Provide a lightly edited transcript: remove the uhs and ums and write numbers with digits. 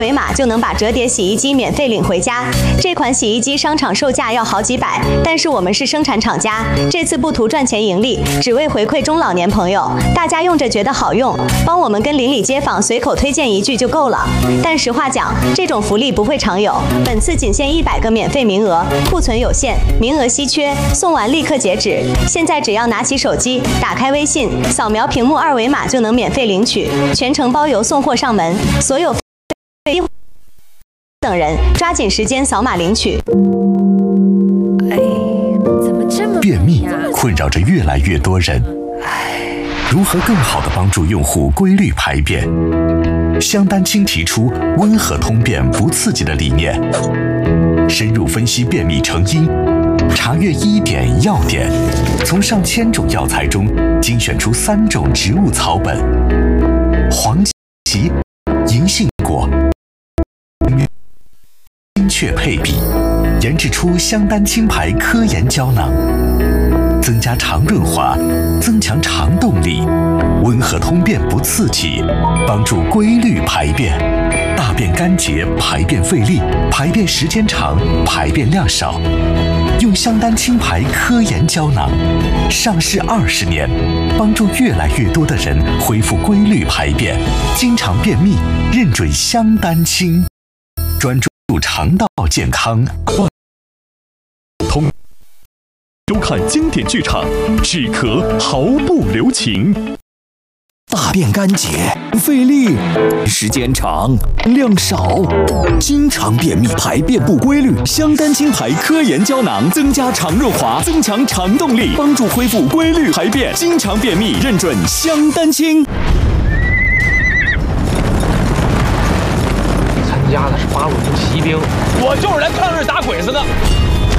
维码就能把折叠洗衣机免费领回家。这款洗衣机商场售价要好几百，但是我们是生产厂家，这次不图赚钱盈利，只为回馈中老年朋友。大家用着觉得好用，帮我们跟邻里街坊随口推荐一句就够了。但实话讲，这种福利不会常有，本次仅限100个免费名额，库存有限，名额稀缺，送完立刻截止。现在只要拿起手机，打开微信，扫描屏幕2维码就能免费领取，全程包邮送货上门。所有等人抓紧时间扫码领取。 怎么这么便秘困扰着越来越多人，如何更好地帮助用户规律排便？香丹青提出温和通便不刺激的理念，深入分析便秘成因，查阅医典药典，从上千种药材中精选出3种植物草本：黄芪、银杏果、精确配比，研制出香丹青牌科研胶囊，增加肠润滑，增强肠动力，温和通便不刺激，帮助规律排便，大便干结，排便费力，排便时间长，排便量少。用香丹青牌科研胶囊，上市20年，帮助越来越多的人恢复规律排便，经常便秘，认准香丹青，专注肠道健康。 收看经典剧场，止咳毫不留情。 大便干结，费力，时间长，量少，经常便秘，排便不规律。香丹青牌科研胶囊增加肠润滑，增强肠动力，帮助恢复规律排便，经常便秘，认准香丹青。 参加的是八路军骑兵， 我就是来抗日打鬼子的。